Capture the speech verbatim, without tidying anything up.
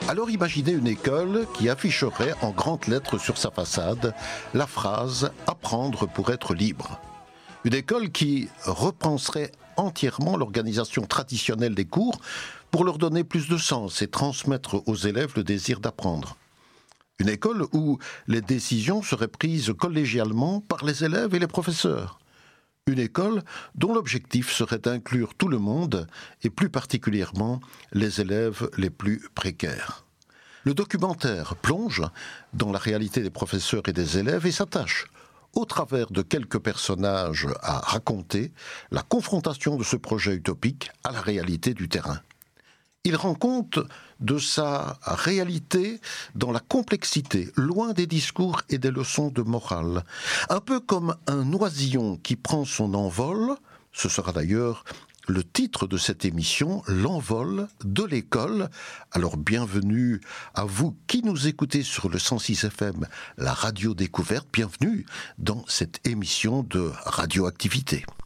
Alors imaginez une école qui afficherait en grandes lettres sur sa façade la phrase « Apprendre pour être libre ». Une école qui repenserait entièrement l'organisation traditionnelle des cours pour leur donner plus de sens et transmettre aux élèves le désir d'apprendre. Une école où les décisions seraient prises collégialement par les élèves et les professeurs. Une école dont l'objectif serait d'inclure tout le monde et plus particulièrement les élèves les plus précaires. Le documentaire plonge dans la réalité des professeurs et des élèves et s'attache, au travers de quelques personnages à raconter, la confrontation de ce projet utopique à la réalité du terrain. Il rend compte de sa réalité dans la complexité, loin des discours et des leçons de morale. Un peu comme un oisillon qui prend son envol, ce sera d'ailleurs le titre de cette émission, l'envol de l'école. Alors bienvenue à vous qui nous écoutez sur le cent six F M, la radio découverte. Bienvenue dans cette émission de Radioactivité.